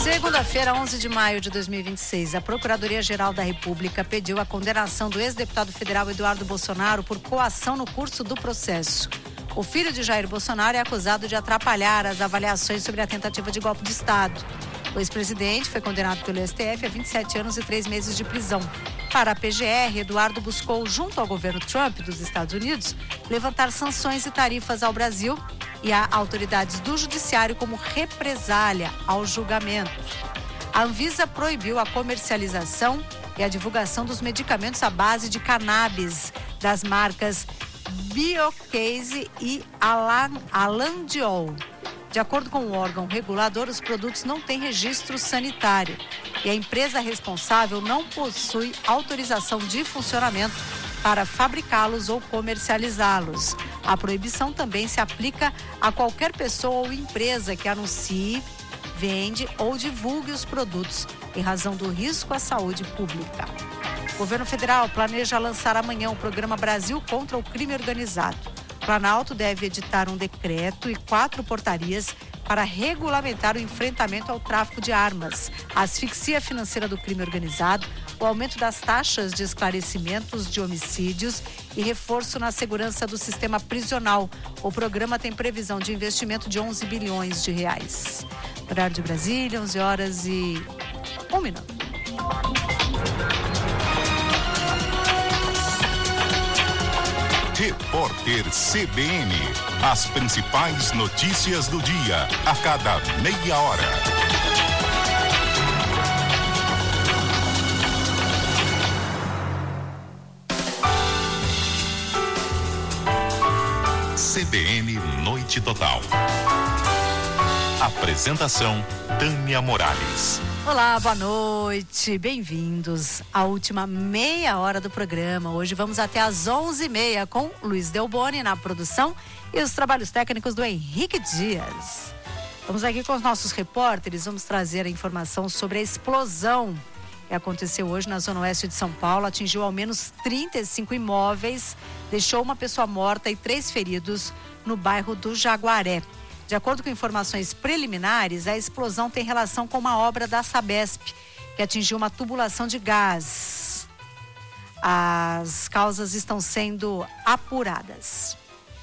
Segunda-feira, 11 de maio de 2026, a Procuradoria-Geral da República pediu a condenação do ex-deputado federal Eduardo Bolsonaro por coação no curso do processo. O filho de Jair Bolsonaro é acusado de atrapalhar as avaliações sobre a tentativa de golpe de Estado. O ex-presidente foi condenado pelo STF a 27 anos e 3 meses de prisão. Para a PGR, Eduardo buscou, junto ao governo Trump dos Estados Unidos, levantar sanções e tarifas ao Brasil e a autoridades do judiciário como represália ao julgamento. A Anvisa proibiu a comercialização e a divulgação dos medicamentos à base de cannabis das marcas Biocase e Alandiol. De acordo com o órgão regulador, os produtos não têm registro sanitário e a empresa responsável não possui autorização de funcionamento para fabricá-los ou comercializá-los. A proibição também se aplica a qualquer pessoa ou empresa que anuncie, vende ou divulgue os produtos em razão do risco à saúde pública. O governo federal planeja lançar amanhã o programa Brasil contra o Crime Organizado. O Planalto deve editar um decreto e 4 portarias para regulamentar o enfrentamento ao tráfico de armas, a asfixia financeira do crime organizado, o aumento das taxas de esclarecimentos de homicídios e reforço na segurança do sistema prisional. O programa tem previsão de investimento de 11 bilhões de reais. Horário de Brasília, 11 horas e 1 minuto. Repórter CBN. As principais notícias do dia, a cada meia hora. CBN Noite Total. Apresentação, Tânia Morales. Olá, boa noite, bem-vindos à última meia hora do programa. Hoje vamos até às 11h30 com Luiz Delboni na produção e os trabalhos técnicos do Henrique Dias. Vamos aqui com os nossos repórteres, vamos trazer a informação sobre a explosão que aconteceu hoje na Zona Oeste de São Paulo, atingiu ao menos 35 imóveis, deixou uma pessoa morta e 3 feridos no bairro do Jaguaré. De acordo com informações preliminares, a explosão tem relação com uma obra da Sabesp, que atingiu uma tubulação de gás. As causas estão sendo apuradas.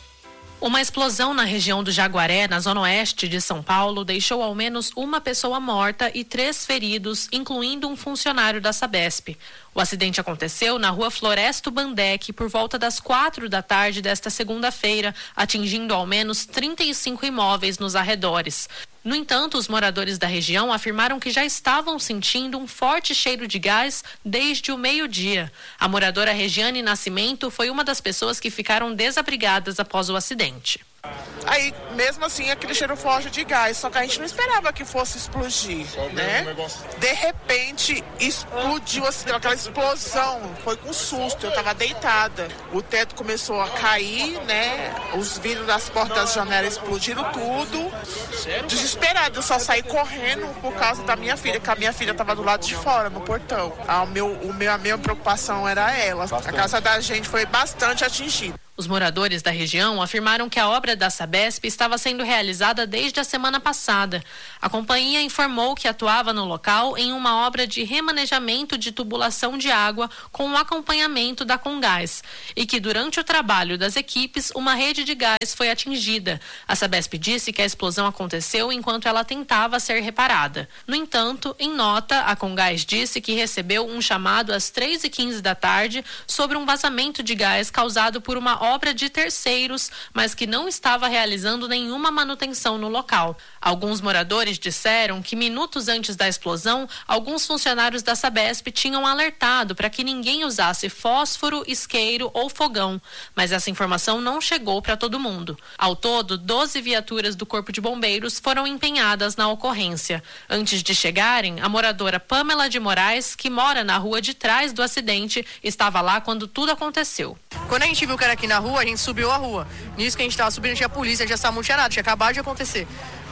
Uma explosão na região do Jaguaré, na zona oeste de São Paulo, deixou ao menos uma pessoa morta e 3 feridos, incluindo um funcionário da Sabesp. O acidente aconteceu na rua Floresto Bandec por volta das 4 da tarde desta segunda-feira, atingindo ao menos 35 imóveis nos arredores. No entanto, os moradores da região afirmaram que já estavam sentindo um forte cheiro de gás desde o meio-dia. A moradora Regiane Nascimento foi uma das pessoas que ficaram desabrigadas após o acidente. Aí, mesmo assim, aquele cheiro forte de gás, só que a gente não esperava que fosse explodir, né? De repente, explodiu assim, aquela explosão, foi com susto, eu tava deitada. O teto começou a cair, né? Os vidros das portas das janelas explodiram tudo. Desesperada, eu só saí correndo por causa da minha filha, que a minha filha tava do lado de fora, no portão. A minha preocupação era ela. A casa da gente foi bastante atingida. Os moradores da região afirmaram que a obra da Sabesp estava sendo realizada desde a semana passada. A companhia informou que atuava no local em uma obra de remanejamento de tubulação de água com o acompanhamento da Comgás e que durante o trabalho das equipes uma rede de gás foi atingida. A Sabesp disse que a explosão aconteceu enquanto ela tentava ser reparada. No entanto, em nota, a Comgás disse que recebeu um chamado às 3h15 da tarde sobre um vazamento de gás causado por uma obra de terceiros, mas que não estava realizando nenhuma manutenção no local. Alguns moradores disseram que minutos antes da explosão, alguns funcionários da Sabesp tinham alertado para que ninguém usasse fósforo, isqueiro ou fogão, mas essa informação não chegou para todo mundo. Ao todo, 12 viaturas do Corpo de Bombeiros foram empenhadas na ocorrência. Antes de chegarem, a moradora Pamela de Moraes, que mora na rua de trás do acidente, estava lá quando tudo aconteceu. Quando a gente viu que era aqui na rua, a gente subiu a rua. Nisso que a gente estava subindo, tinha polícia, já estava muito nada, tinha acabado de acontecer.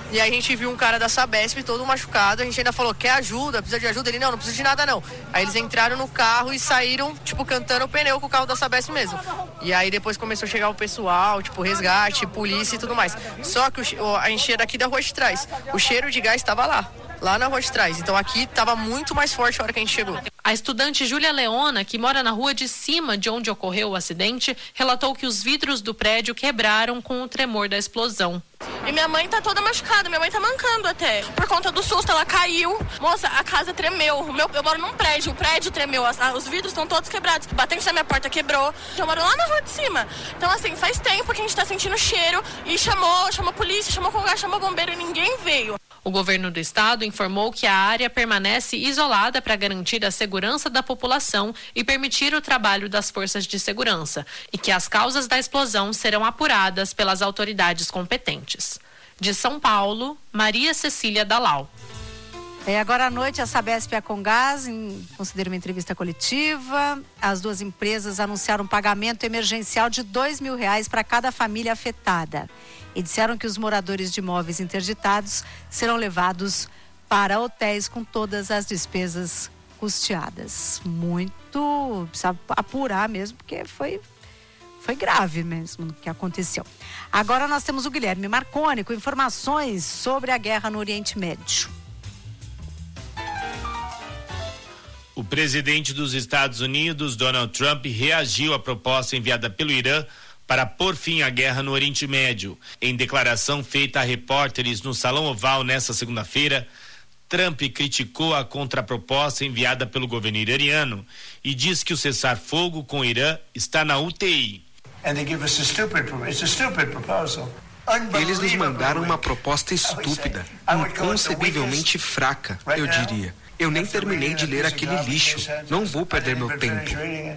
E aí a gente viu um cara da Sabesp todo machucado, a gente ainda falou, quer ajuda? Precisa de ajuda? Ele, não precisa de nada não. Aí eles entraram no carro e saíram, tipo, cantando o pneu com o carro da Sabesp mesmo. E aí depois começou a chegar o pessoal, tipo, resgate, polícia e tudo mais. Só que a gente é daqui da rua de trás. O cheiro de gás estava lá na rua de trás. Então aqui estava muito mais forte a hora que a gente chegou. A estudante Júlia Leona, que mora na rua de cima de onde ocorreu o acidente, relatou que os vidros do prédio quebraram com o tremor da explosão. E minha mãe tá toda machucada, minha mãe tá mancando até. Por conta do susto, ela caiu. Moça, a casa tremeu. Eu moro num prédio, o prédio tremeu. Os vidros estão todos quebrados. Batente na minha porta quebrou. Eu moro lá na rua de cima. Então, assim, faz tempo que a gente tá sentindo cheiro e chamou a polícia, chamou Congás, chamou bombeiro e ninguém veio. O governo do estado informou que a área permanece isolada para garantir a segurança da população e permitir o trabalho das forças de segurança e que as causas da explosão serão apuradas pelas autoridades competentes. De São Paulo, Maria Cecília Dalal. Agora à noite, a Sabesp e a Congás consideram uma entrevista coletiva. As duas empresas anunciaram um pagamento emergencial de R$2.000 para cada família afetada. E disseram que os moradores de imóveis interditados serão levados para hotéis com todas as despesas custeadas. Muito, precisa apurar mesmo, porque foi grave mesmo o que aconteceu. Agora nós temos o Guilherme Marconi com informações sobre a guerra no Oriente Médio. O presidente dos Estados Unidos, Donald Trump, reagiu à proposta enviada pelo Irã para pôr fim à guerra no Oriente Médio. Em declaração feita a repórteres no Salão Oval nesta segunda-feira, Trump criticou a contraproposta enviada pelo governo iraniano e diz que o cessar-fogo com o Irã está na UTI. Eles nos mandaram uma proposta estúpida, inconcebivelmente fraca, eu diria. Eu nem terminei de ler aquele lixo. Não vou perder meu tempo.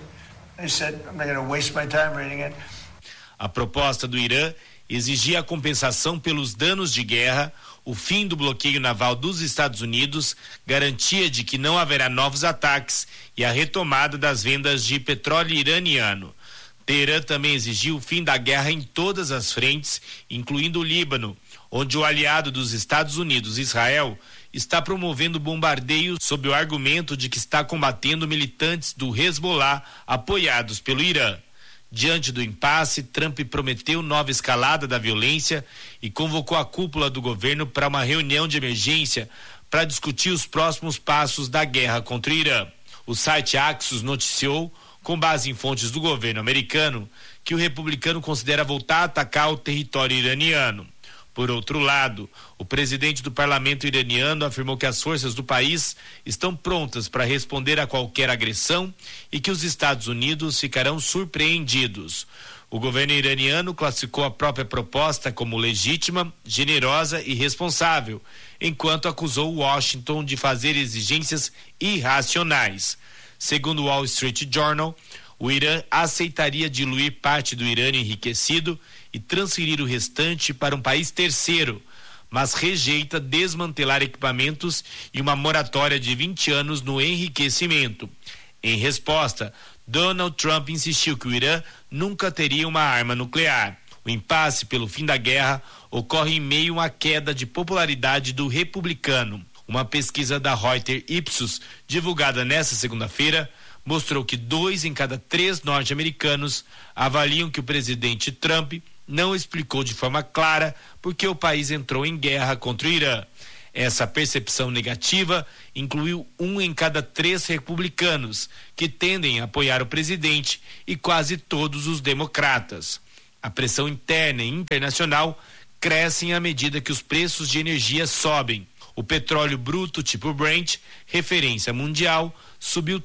A proposta do Irã exigia a compensação pelos danos de guerra, o fim do bloqueio naval dos Estados Unidos, garantia de que não haverá novos ataques e a retomada das vendas de petróleo iraniano. Teherã também exigiu o fim da guerra em todas as frentes, incluindo o Líbano, onde o aliado dos Estados Unidos, Israel, está promovendo bombardeios sob o argumento de que está combatendo militantes do Hezbollah apoiados pelo Irã. Diante do impasse, Trump prometeu nova escalada da violência e convocou a cúpula do governo para uma reunião de emergência para discutir os próximos passos da guerra contra o Irã. O site Axios noticiou, com base em fontes do governo americano, que o republicano considera voltar a atacar o território iraniano. Por outro lado, o presidente do parlamento iraniano afirmou que as forças do país estão prontas para responder a qualquer agressão e que os Estados Unidos ficarão surpreendidos. O governo iraniano classificou a própria proposta como legítima, generosa e responsável, enquanto acusou Washington de fazer exigências irracionais. Segundo o Wall Street Journal, o Irã aceitaria diluir parte do urânio enriquecido e transferir o restante para um país terceiro, mas rejeita desmantelar equipamentos e uma moratória de 20 anos no enriquecimento. Em resposta, Donald Trump insistiu que o Irã nunca teria uma arma nuclear. O impasse pelo fim da guerra ocorre em meio à queda de popularidade do republicano. Uma pesquisa da Reuters Ipsos, divulgada nesta segunda-feira, mostrou que 2 em cada 3 norte-americanos avaliam que o presidente Trump não explicou de forma clara por que o país entrou em guerra contra o Irã. Essa percepção negativa incluiu 1 em cada 3 republicanos, que tendem a apoiar o presidente, e quase todos os democratas. A pressão interna e internacional cresce à medida que os preços de energia sobem. O petróleo bruto tipo Brent, referência mundial, subiu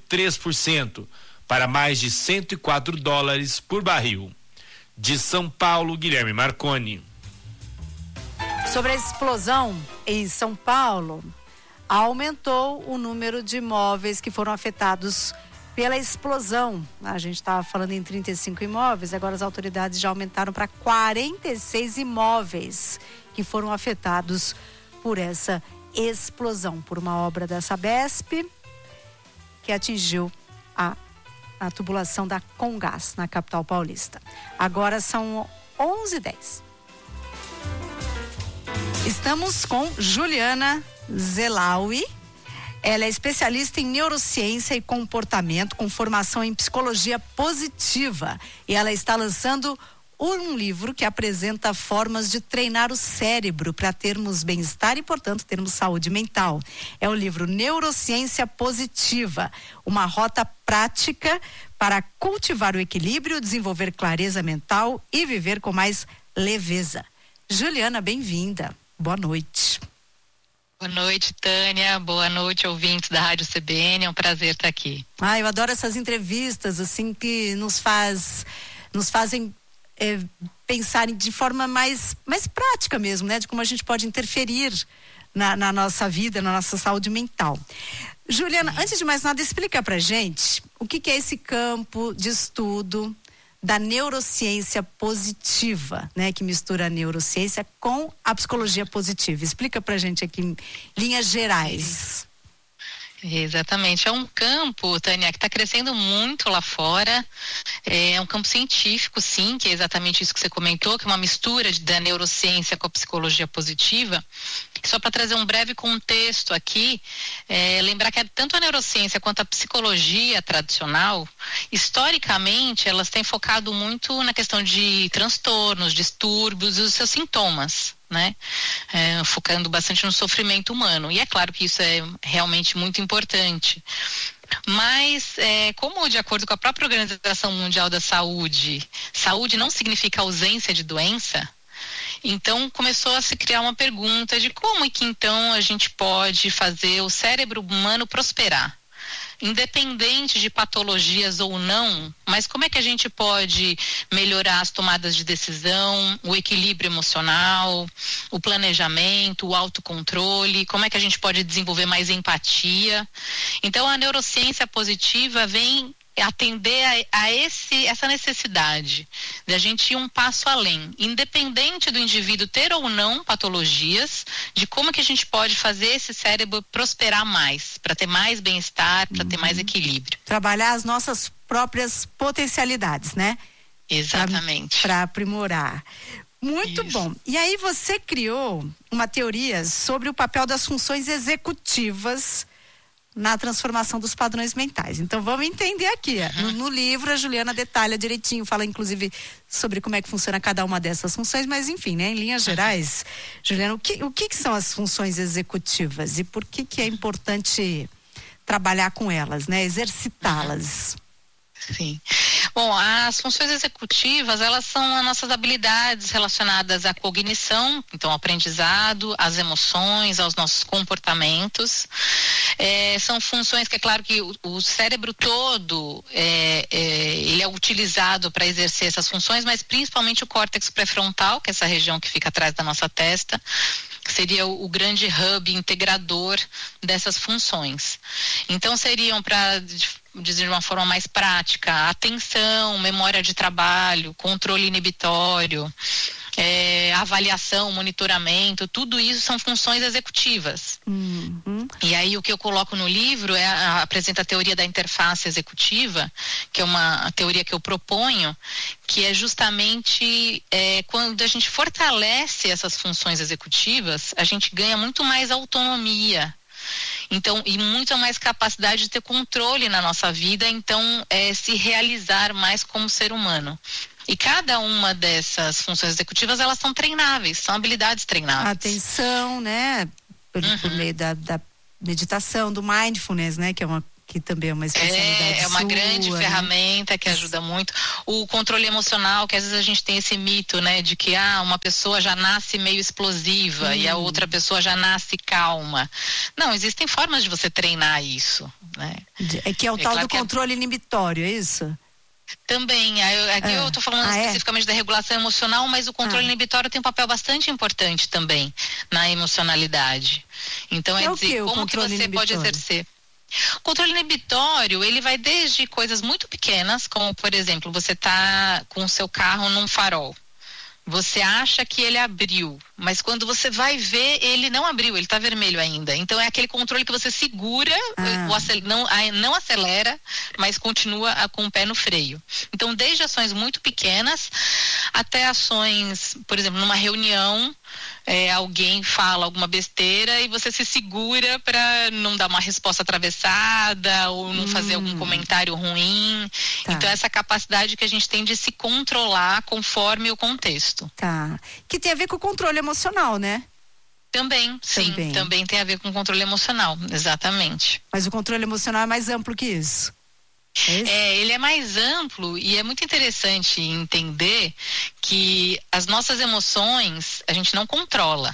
3% para mais de $104 por barril. De São Paulo, Guilherme Marconi. Sobre a explosão em São Paulo, aumentou o número de imóveis que foram afetados pela explosão. A gente estava falando em 35 imóveis, agora as autoridades já aumentaram para 46 imóveis que foram afetados por essa explosão, por uma obra da Sabesp que atingiu a tubulação da Congás na capital paulista. Agora são 11h10. Estamos com Juliana Zelaui. Ela é especialista em neurociência e comportamento, com formação em psicologia positiva. E ela está lançando um livro que apresenta formas de treinar o cérebro para termos bem-estar e, portanto, termos saúde mental. É o livro Neurociência Positiva, uma rota prática para cultivar o equilíbrio, desenvolver clareza mental e viver com mais leveza. Juliana, bem-vinda. Boa noite. Boa noite, Tânia. Boa noite, ouvintes da Rádio CBN. É um prazer estar aqui. Eu adoro essas entrevistas, assim, que nos fazem pensar de forma mais prática mesmo, né? De como a gente pode interferir na nossa vida, na nossa saúde mental. Juliana, antes de mais nada, explica pra gente o que é esse campo de estudo da neurociência positiva, né? Que mistura a neurociência com a psicologia positiva. Explica pra gente aqui em linhas gerais. Exatamente, é um campo, Tânia, que está crescendo muito lá fora, é um campo científico, sim, que é exatamente isso que você comentou, que é uma mistura da neurociência com a psicologia positiva. Só para trazer um breve contexto aqui, lembrar que tanto a neurociência quanto a psicologia tradicional, historicamente, elas têm focado muito na questão de transtornos, distúrbios e os seus sintomas, né? Focando bastante no sofrimento humano. E é claro que isso é realmente muito importante. Mas, como de acordo com a própria Organização Mundial da Saúde, saúde não significa ausência de doença, então começou a se criar uma pergunta de como é que então a gente pode fazer o cérebro humano prosperar, independente de patologias ou não, mas como é que a gente pode melhorar as tomadas de decisão, o equilíbrio emocional, o planejamento, o autocontrole, como é que a gente pode desenvolver mais empatia. Então a neurociência positiva vem atender a essa necessidade de a gente ir um passo além, independente do indivíduo ter ou não patologias, de como que a gente pode fazer esse cérebro prosperar mais, para ter mais bem-estar, para ter mais equilíbrio. Trabalhar as nossas próprias potencialidades, né? Exatamente. Para aprimorar. Muito bom. E aí você criou uma teoria sobre o papel das funções executivas na transformação dos padrões mentais. Então vamos entender aqui. No livro a Juliana detalha direitinho, fala inclusive sobre como é que funciona cada uma dessas funções, mas enfim, né, em linhas gerais, Juliana, o que são as funções executivas e por que é importante trabalhar com elas, né, exercitá-las? Sim. Bom, as funções executivas, elas são as nossas habilidades relacionadas à cognição, então aprendizado, às emoções, aos nossos comportamentos. São funções que é claro que o cérebro todo ele é utilizado para exercer essas funções, mas principalmente o córtex pré-frontal, que é essa região que fica atrás da nossa testa, que seria o grande hub integrador dessas funções. Então seriam, para dizer de uma forma mais prática, atenção, memória de trabalho, controle inibitório, avaliação, monitoramento, tudo isso são funções executivas. E aí o que eu coloco no livro apresenta a teoria da interface executiva, que é uma teoria que eu proponho, que é justamente quando a gente fortalece essas funções executivas, a gente ganha muito mais autonomia. Então, e muito mais capacidade de ter controle na nossa vida, então se realizar mais como ser humano. E cada uma dessas funções executivas, elas são treináveis, são habilidades treináveis. Atenção, né? Por meio da meditação, do mindfulness, né? Que também é uma especialidade É uma sua, grande ferramenta que ajuda muito. O controle emocional, que às vezes a gente tem esse mito, né, de que uma pessoa já nasce meio explosiva e a outra pessoa já nasce calma. Não, existem formas de você treinar isso, né? Que é o tal do controle inibitório, é isso? Também, aqui eu estou falando especificamente da regulação emocional, mas o controle inibitório tem um papel bastante importante também na emocionalidade. Então dizer, como que você pode exercer? O controle inibitório, ele vai desde coisas muito pequenas, como por exemplo, você está com o seu carro num farol. Você acha que ele abriu, mas quando você vai ver, ele não abriu, ele está vermelho ainda. Então é aquele controle que você segura, não acelera, mas continua com o pé no freio. Então desde ações muito pequenas até ações, por exemplo, numa reunião, alguém fala alguma besteira e você se segura para não dar uma resposta atravessada ou não fazer algum comentário ruim. Tá. Então essa capacidade que a gente tem de se controlar conforme o contexto. Tá. Que tem a ver com o controle emocional, né? Também, sim. Também tem a ver com o controle emocional, exatamente. Mas o controle emocional é mais amplo que isso. Ele é mais amplo e é muito interessante entender que as nossas emoções a gente não controla.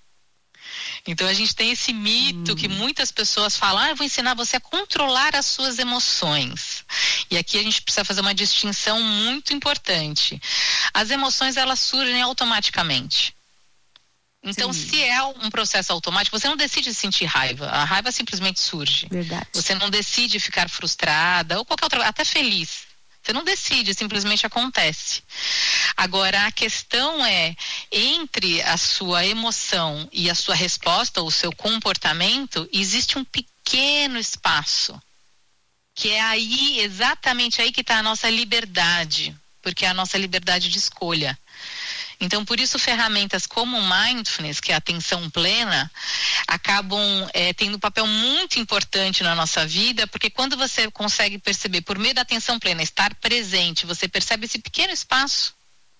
Então a gente tem esse mito que muitas pessoas falam, eu vou ensinar você a controlar as suas emoções. E aqui a gente precisa fazer uma distinção muito importante. As emoções, elas surgem automaticamente. Então, se é um processo automático, você não decide sentir raiva. A raiva simplesmente surge. Verdade. Você não decide ficar frustrada ou qualquer outra, até feliz. Você não decide, simplesmente acontece. Agora, a questão é, entre a sua emoção e a sua resposta, ou o seu comportamento, existe um pequeno espaço. Que é aí, exatamente aí que está a nossa liberdade. Porque é a nossa liberdade de escolha. Então, por isso, ferramentas como o Mindfulness, que é a atenção plena, acabam tendo um papel muito importante na nossa vida, porque quando você consegue perceber, por meio da atenção plena, estar presente, você percebe esse pequeno espaço,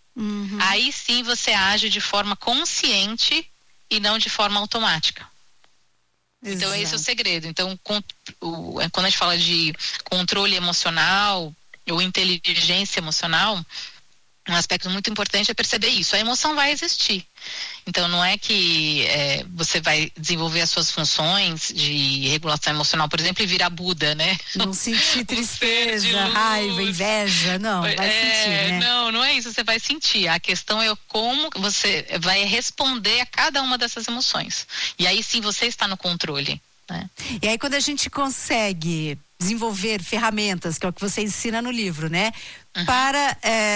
aí sim você age de forma consciente e não de forma automática. Exato. Então, esse é o segredo. Então, quando a gente fala de controle emocional ou inteligência emocional, um aspecto muito importante é perceber isso. A emoção vai existir. Então, não é que você vai desenvolver as suas funções de regulação emocional, por exemplo, e virar Buda, né? Não sentir tristeza, raiva, inveja, não, vai sentir, né? Não é isso, você vai sentir. A questão é como você vai responder a cada uma dessas emoções. E aí sim você está no controle, né? E aí quando a gente consegue desenvolver ferramentas, que é o que você ensina no livro, né? Para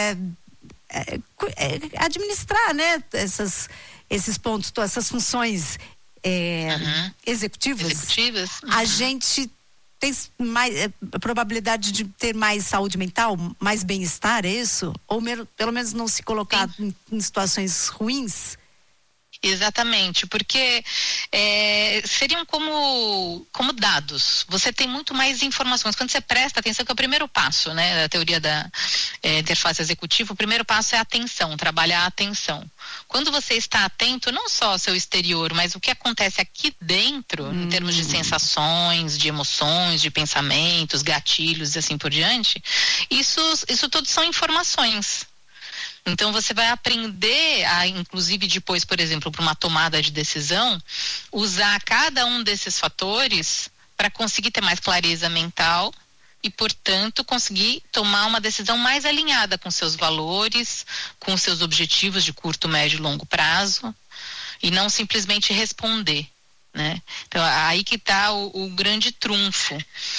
administrar, né, esses pontos, essas funções executivas. A gente tem mais probabilidade de ter mais saúde mental, mais bem-estar, é isso? Ou pelo menos não se colocar em situações ruins? Exatamente, porque seriam como dados. Você tem muito mais informações. Quando você presta atenção, que é o primeiro passo, né, da teoria da interface executiva, o primeiro passo é a atenção, trabalhar a atenção. Quando você está atento, não só ao seu exterior, mas o que acontece aqui dentro, em termos de sensações, de emoções, de pensamentos, gatilhos e assim por diante, isso tudo são informações. Então você vai aprender a, inclusive depois, por exemplo, para uma tomada de decisão, usar cada um desses fatores para conseguir ter mais clareza mental e, portanto, conseguir tomar uma decisão mais alinhada com seus valores, com seus objetivos de curto, médio e longo prazo, e não simplesmente responder, né? Então aí que está o grande trunfo.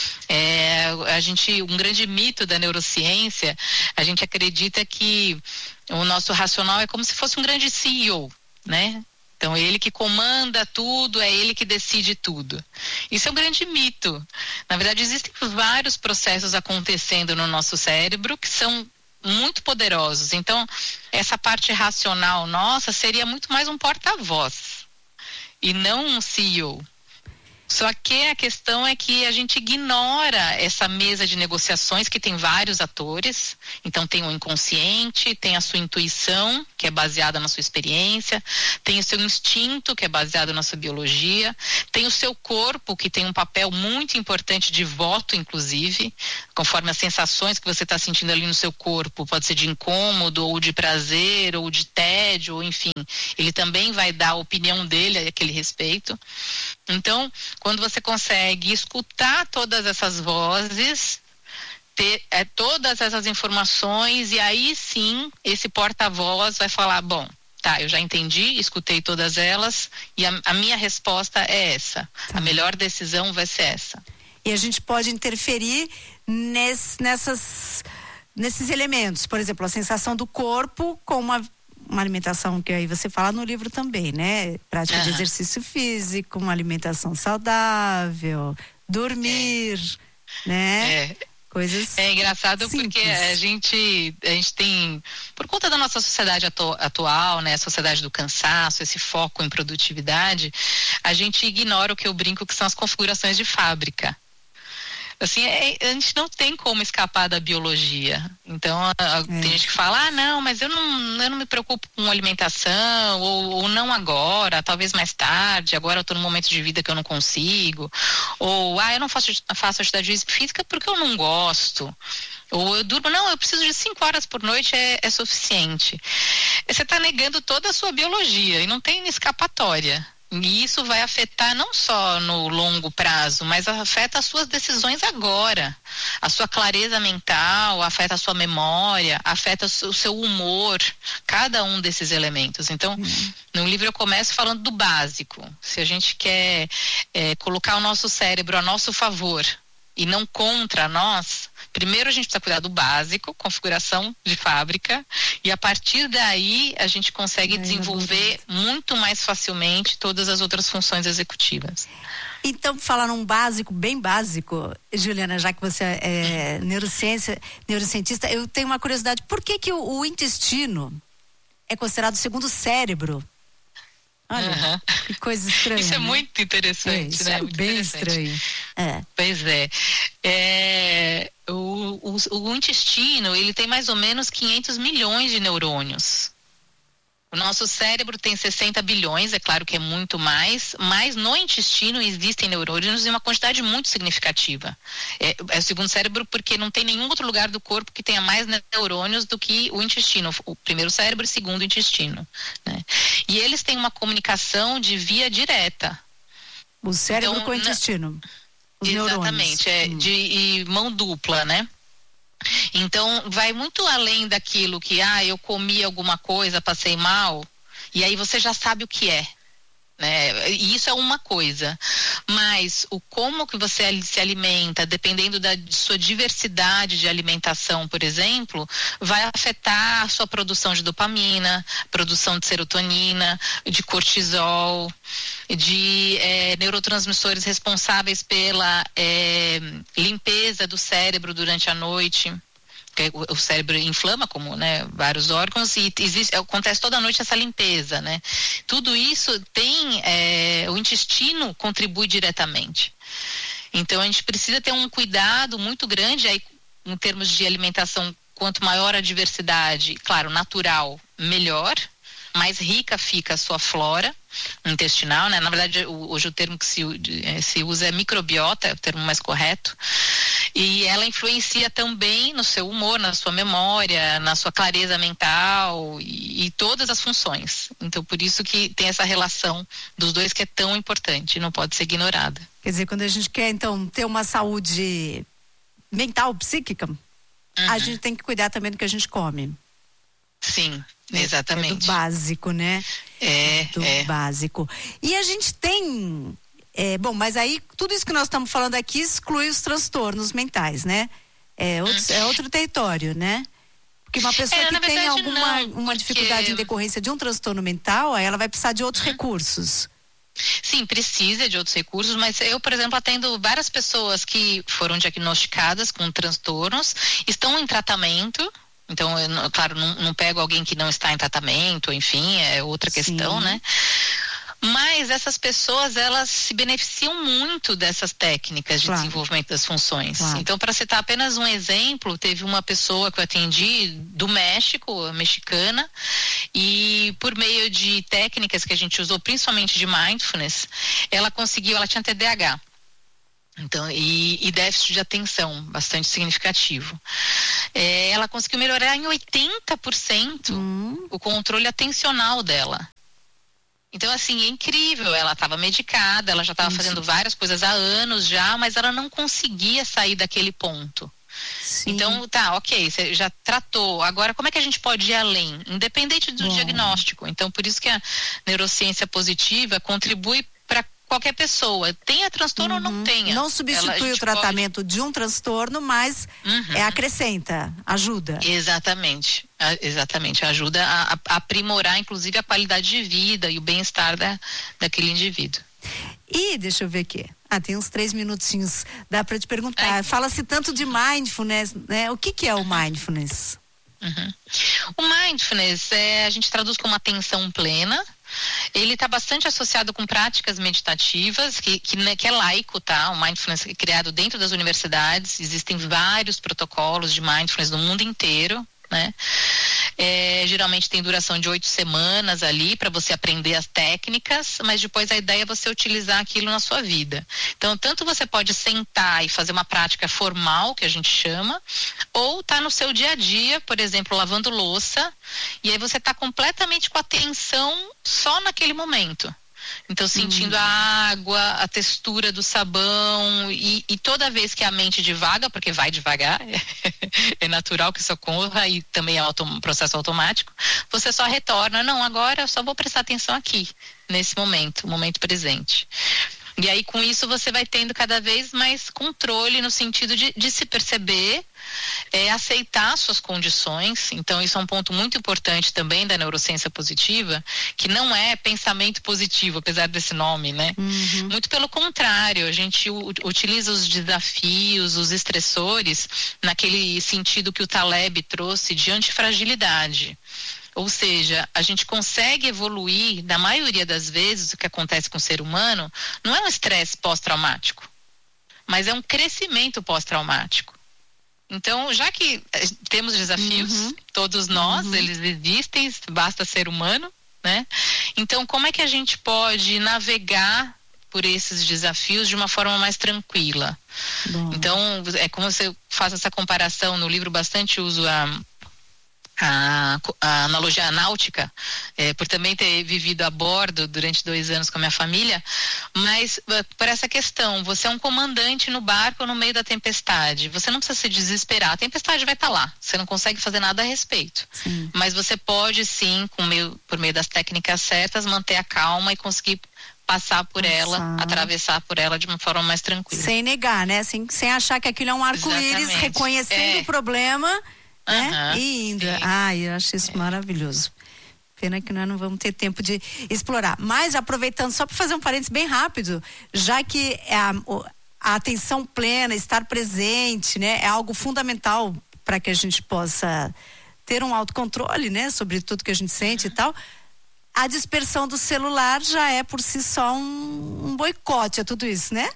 Um grande mito da neurociência, a gente acredita que o nosso racional é como se fosse um grande CEO, né? Então, ele que comanda tudo, é ele que decide tudo. Isso é um grande mito. Na verdade, existem vários processos acontecendo no nosso cérebro que são muito poderosos. Então, essa parte racional nossa seria muito mais um porta-voz e não um CEO. Só que a questão é que a gente ignora essa mesa de negociações que tem vários atores. Então tem o inconsciente, tem a sua intuição, que é baseada na sua experiência, tem o seu instinto, que é baseado na sua biologia, tem o seu corpo, que tem um papel muito importante de voto, inclusive, conforme as sensações que você está sentindo ali no seu corpo, pode ser de incômodo, ou de prazer, ou de tédio, ou enfim, ele também vai dar a opinião dele a aquele respeito. Então, quando você consegue escutar todas essas vozes, ter todas essas informações, e aí sim, esse porta-voz vai falar, bom, tá, eu já entendi, escutei todas elas, e a minha resposta é essa. Tá. A melhor decisão vai ser essa. E a gente pode interferir nesses elementos, por exemplo, a sensação do corpo com uma alimentação, que aí você fala no livro também, né? Prática de exercício físico, uma alimentação saudável, dormir, né? Coisas É engraçado simples. porque a gente tem, por conta da nossa sociedade atual, né, a sociedade do cansaço, esse foco em produtividade, a gente ignora o que eu brinco que são as configurações de fábrica. Assim, a gente não tem como escapar da biologia. Então, tem gente que fala, não, mas eu não me preocupo com alimentação, ou não agora, talvez mais tarde, agora eu tô num momento de vida que eu não consigo, ou, eu não faço atividade física porque eu não gosto, ou eu durmo, não, eu preciso de 5 horas por noite, é suficiente. Você tá negando toda a sua biologia e não tem escapatória. E isso vai afetar não só no longo prazo, mas afeta as suas decisões agora. A sua clareza mental, afeta a sua memória, afeta o seu humor, cada um desses elementos. Então, no livro eu começo falando do básico. Se a gente quer colocar o nosso cérebro a nosso favor e não contra nós, primeiro a gente precisa cuidar do básico, configuração de fábrica, e a partir daí a gente consegue desenvolver muito mais facilmente todas as outras funções executivas. Então, falar num básico, bem básico, Juliana, já que você é neurocientista, eu tenho uma curiosidade. Por que o intestino é considerado o segundo cérebro? Olha, que coisa estranha. Isso é muito interessante, isso né? É muito bem estranho. Pois é. O intestino, ele tem mais ou menos 500 milhões de neurônios. O nosso cérebro tem 60 bilhões, é claro que é muito mais, mas no intestino existem neurônios em uma quantidade muito significativa. É o segundo cérebro porque não tem nenhum outro lugar do corpo que tenha mais neurônios do que o intestino, o primeiro cérebro e o segundo intestino, né? E eles têm uma comunicação de via direta. O cérebro com o intestino. Os exatamente, neurônios. de mão dupla, né? Então, vai muito além daquilo que, eu comi alguma coisa, passei mal, e aí você já sabe o que é, né? E isso é uma coisa, mas o como que você se alimenta, dependendo de sua diversidade de alimentação, por exemplo, vai afetar a sua produção de dopamina, produção de serotonina, de cortisol, de neurotransmissores responsáveis pela limpeza do cérebro durante a noite. O cérebro inflama, como, né, vários órgãos, e acontece toda noite essa limpeza, né? Tudo isso o intestino contribui diretamente. Então a gente precisa ter um cuidado muito grande aí em termos de alimentação. Quanto maior a diversidade, claro, natural, melhor, mais rica fica a sua flora intestinal, né? Na verdade, hoje o termo que se usa é microbiota, é o termo mais correto. E ela influencia também no seu humor, na sua memória, na sua clareza mental e todas as funções. Então, por isso que tem essa relação dos dois que é tão importante, não pode ser ignorada. Quer dizer, quando a gente quer, então, ter uma saúde mental, psíquica, a gente tem que cuidar também do que a gente come. Sim, exatamente. É do básico, né? Do básico. E a gente tem... mas aí tudo isso que nós estamos falando aqui exclui os transtornos mentais, né? É outro território, né? Porque uma pessoa que tem uma dificuldade em decorrência de um transtorno mental, aí ela vai precisar de outros recursos. Sim, precisa de outros recursos, mas eu, por exemplo, atendo várias pessoas que foram diagnosticadas com transtornos, estão em tratamento. Então, eu, claro, não pego alguém que não está em tratamento, enfim, é outra questão, né? Mas essas pessoas, elas se beneficiam muito dessas técnicas de desenvolvimento das funções. Então, para citar apenas um exemplo, teve uma pessoa que eu atendi do México, mexicana, e por meio de técnicas que a gente usou, principalmente de mindfulness, ela tinha TDAH. Então, e déficit de atenção, bastante significativo. Ela conseguiu melhorar em 80% o controle atencional dela. Então, assim, é incrível. Ela estava medicada, ela já estava fazendo várias coisas há anos já, mas ela não conseguia sair daquele ponto. Sim. Então, ok, você já tratou. Agora, como é que a gente pode ir além? Independente do diagnóstico. Então, por isso que a neurociência positiva contribui para qualquer pessoa, tenha transtorno ou não tenha. Não substitui o tratamento de um transtorno, mas acrescenta, ajuda. Exatamente, ajuda a aprimorar, inclusive, a qualidade de vida e o bem-estar daquele indivíduo. E deixa eu ver aqui. Tem uns 3 minutinhos. Dá para te perguntar. Fala-se tanto de mindfulness, né? O que é o mindfulness? O mindfulness a gente traduz como atenção plena. Ele está bastante associado com práticas meditativas, que é laico, tá? O mindfulness é criado dentro das universidades. Existem vários protocolos de mindfulness no mundo inteiro, né? Geralmente tem duração de 8 semanas ali para você aprender as técnicas, mas depois a ideia é você utilizar aquilo na sua vida. Então, tanto você pode sentar e fazer uma prática formal, que a gente chama, ou tá no seu dia a dia, por exemplo, lavando louça, e aí você tá completamente com atenção só naquele momento. Então, sentindo a água, a textura do sabão e toda vez que a mente divaga, porque vai devagar, é natural que isso ocorra e também é um processo automático, você só retorna, não, agora eu só vou prestar atenção aqui, nesse momento, momento presente. E aí, com isso, você vai tendo cada vez mais controle no sentido de se perceber, aceitar suas condições. Então, isso é um ponto muito importante também da neurociência positiva, que não é pensamento positivo, apesar desse nome, né? Muito pelo contrário, a gente utiliza os desafios, os estressores, naquele sentido que o Taleb trouxe de antifragilidade. Ou seja, a gente consegue evoluir, na maioria das vezes, o que acontece com o ser humano, não é um estresse pós-traumático, mas é um crescimento pós-traumático. Então, já que temos desafios, todos nós, eles existem, basta ser humano, né? Então, como é que a gente pode navegar por esses desafios de uma forma mais tranquila? Então, é como você faz essa comparação, no livro bastante uso a analogia náutica, por também ter vivido a bordo durante 2 anos com a minha família, mas por essa questão, você é um comandante no barco no meio da tempestade, você não precisa se desesperar, a tempestade vai estar lá, você não consegue fazer nada a respeito, mas você pode sim, por meio das técnicas certas, manter a calma e conseguir passar por ela, atravessar por ela de uma forma mais tranquila. Sem negar, né? Sem achar que aquilo é um arco-íris, reconhecendo o problema, né? E indo. Eu acho isso maravilhoso. Pena que nós não vamos ter tempo de explorar. Mas aproveitando, só para fazer um parênteses bem rápido, já que a atenção plena, estar presente, né, é algo fundamental para que a gente possa ter um autocontrole, né, sobre tudo que a gente sente e tal. A dispersão do celular já é por si só um boicote a tudo isso, né?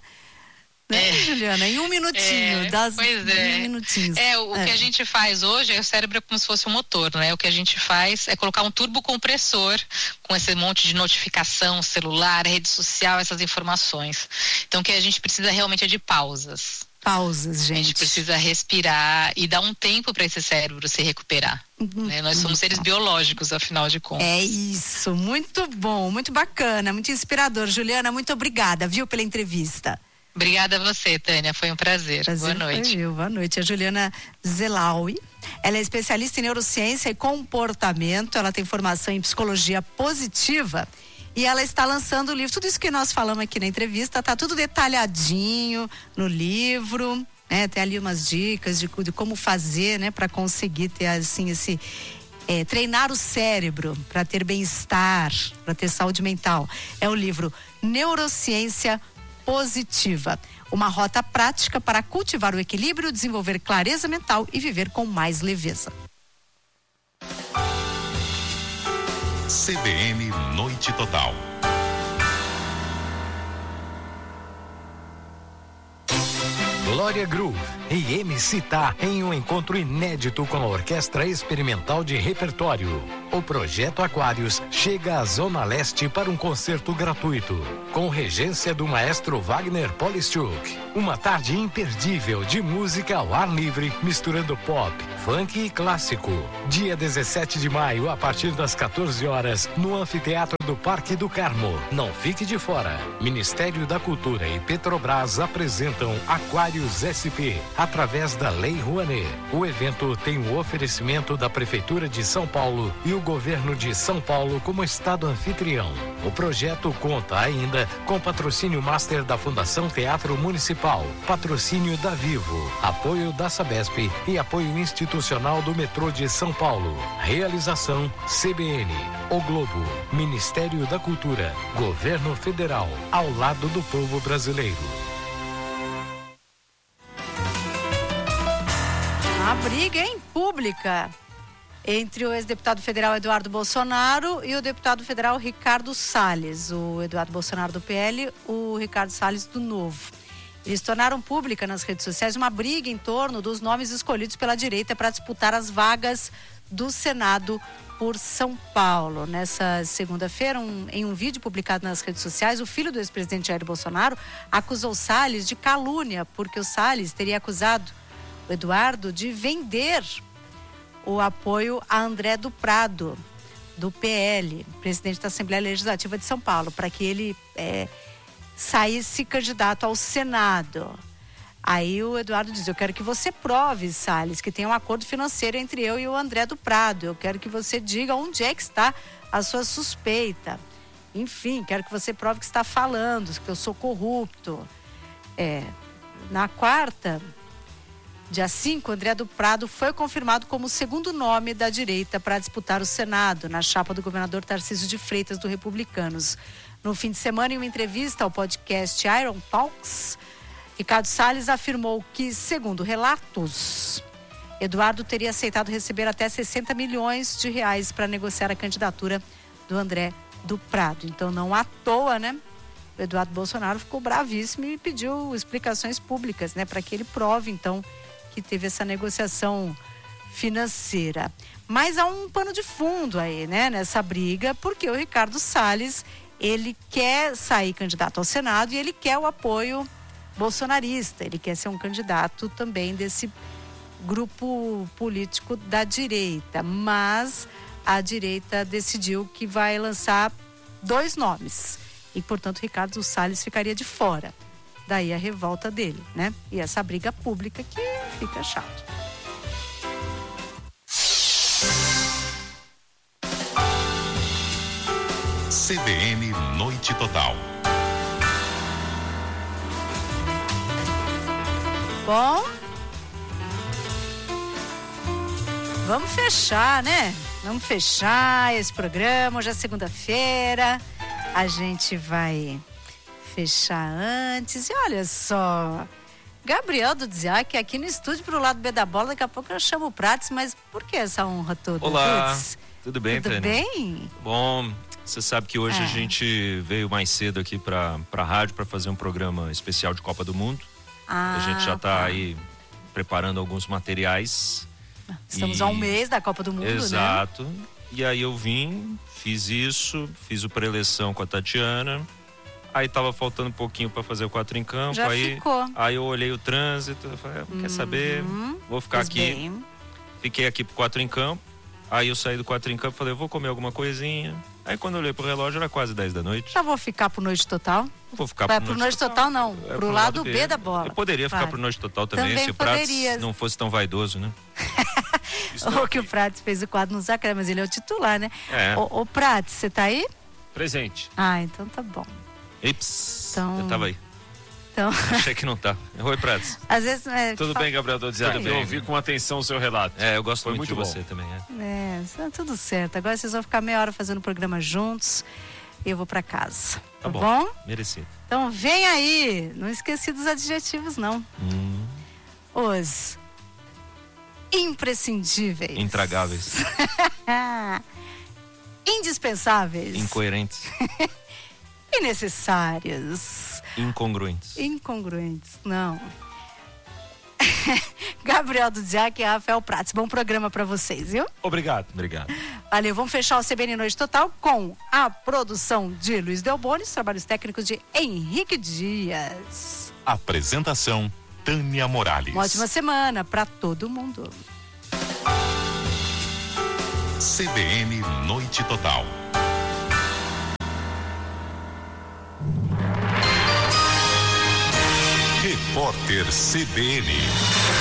Juliana, em 1 minutinho, minutinhos. Que a gente faz hoje, o cérebro é como se fosse um motor, né? O que a gente faz é colocar um turbocompressor com esse monte de notificação, celular, rede social, essas informações. Então, o que a gente precisa realmente é de pausas. Gente. A gente precisa respirar e dar um tempo para esse cérebro se recuperar. Né? Nós somos seres biológicos, afinal de contas. É isso, muito bom, muito bacana, muito inspirador. Juliana, muito obrigada, viu, pela entrevista. Obrigada a você, Tânia, foi um prazer. Boa noite. Boa noite. A Juliana Zelaui, ela é especialista em neurociência e comportamento, ela tem formação em psicologia positiva e ela está lançando o livro. Tudo isso que nós falamos aqui na entrevista, tá tudo detalhadinho no livro, né? Tem ali umas dicas de como fazer, né, para conseguir ter assim treinar o cérebro para ter bem-estar, para ter saúde mental. É o livro Neurociência Positiva, uma rota prática para cultivar o equilíbrio, desenvolver clareza mental e viver com mais leveza. CBN Noite Total. Glória Groove e MC Tá em um encontro inédito com a Orquestra Experimental de Repertório. O Projeto Aquários chega à Zona Leste para um concerto gratuito, com regência do maestro Wagner Polishchuk. Uma tarde imperdível de música ao ar livre, misturando pop, funk e clássico. Dia 17 de maio, a partir das 14 horas, no Anfiteatro do Parque do Carmo. Não fique de fora. Ministério da Cultura e Petrobras apresentam Aquários SP, através da Lei Rouanet. O evento tem o oferecimento da Prefeitura de São Paulo e o Governo de São Paulo como Estado anfitrião. O projeto conta ainda com patrocínio master da Fundação Teatro Municipal, patrocínio da Vivo, apoio da Sabesp e apoio institucional do Metrô de São Paulo. Realização CBN, O Globo, Ministério Ministério da Cultura, Governo Federal, ao lado do povo brasileiro. A briga em pública entre o ex-deputado federal Eduardo Bolsonaro e o deputado federal Ricardo Salles. O Eduardo Bolsonaro do PL, o Ricardo Salles do Novo. Eles tornaram pública nas redes sociais uma briga em torno dos nomes escolhidos pela direita para disputar as vagas do Senado por São Paulo. Nessa segunda-feira, em um vídeo publicado nas redes sociais, o filho do ex-presidente Jair Bolsonaro acusou Salles de calúnia, porque o Salles teria acusado o Eduardo de vender o apoio a André do Prado, do PL, presidente da Assembleia Legislativa de São Paulo, para que ele saísse candidato ao Senado. Aí o Eduardo diz: eu quero que você prove, Salles, que tem um acordo financeiro entre eu e o André do Prado. Eu quero que você diga onde é que está a sua suspeita. Enfim, quero que você prove que está falando, que eu sou corrupto. Na quarta, dia 5, André do Prado foi confirmado como o segundo nome da direita para disputar o Senado, na chapa do governador Tarcísio de Freitas, do Republicanos. No fim de semana, em uma entrevista ao podcast Iron Talks, Ricardo Salles afirmou que, segundo relatos, Eduardo teria aceitado receber até 60 milhões de reais para negociar a candidatura do André do Prado. Então, não à toa, né? O Eduardo Bolsonaro ficou bravíssimo e pediu explicações públicas, né? Para que ele prove, então, que teve essa negociação financeira. Mas há um pano de fundo aí, né? Nessa briga, porque o Ricardo Salles, ele quer sair candidato ao Senado e ele quer o apoio bolsonarista. Ele quer ser um candidato também desse grupo político da direita. Mas a direita decidiu que vai lançar 2 nomes. E, portanto, Ricardo Salles ficaria de fora. Daí a revolta dele, né? E essa briga pública que fica chato. CBN Noite Total. Bom, vamos fechar, né? Vamos fechar esse programa. Hoje é segunda-feira. A gente vai fechar antes. E olha só, Gabriel do Dziak aqui no estúdio pro lado B da bola. Daqui a pouco eu chamo o Prates, mas por que essa honra toda? Olá, Puts, tudo bem, tudo bem? Bom, você sabe que hoje a gente veio mais cedo aqui pra rádio para fazer um programa especial de Copa do Mundo. A gente já tá aí preparando alguns materiais. Estamos a um mês da Copa do Mundo, Exato. né? E aí eu fiz isso, fiz o pré-eleição com a Tatiana. Aí tava faltando um pouquinho para fazer o 4 em campo. Já ficou. Aí eu olhei o trânsito, eu falei, quer saber? Vou ficar aqui. Bem. Fiquei aqui pro 4 em campo. Aí eu saí do 4 em campo, falei, eu vou comer alguma coisinha. Aí quando eu olhei pro relógio, era quase 10 da noite. Já vou ficar pro Noite Total? Vou ficar pro Noite Total não, pro lado B da bola. Eu poderia ficar pro Noite Total também se o Prates não fosse tão vaidoso, né? O que o Prates fez o quadro no Sacré, mas ele é o titular, né? Ô Prates, você tá aí? Presente. Ah, então tá bom. Ips, então... eu tava aí. Então... Achei que não tá. Oi, Prates. Às vezes... Tudo bem, Gabriel Dodziak? Eu ouvi com atenção o seu relato. Eu gosto muito de você também. Tudo certo. Agora vocês vão ficar meia hora fazendo o programa juntos e eu vou pra casa. Tá bom? Merecido. Então vem aí. Não esqueci dos adjetivos, não. Os imprescindíveis. Intragáveis. Indispensáveis. Incoerentes. Innecessários. Incongruentes, não. Gabriel do Dziak e Rafael Prates. Bom programa pra vocês, viu? Obrigado. Valeu, vamos fechar o CBN Noite Total com a produção de Luiz Delboni, os trabalhos técnicos de Henrique Dias. Apresentação, Tânia Morales. Uma ótima semana pra todo mundo. CBN Noite Total. Repórter CBN.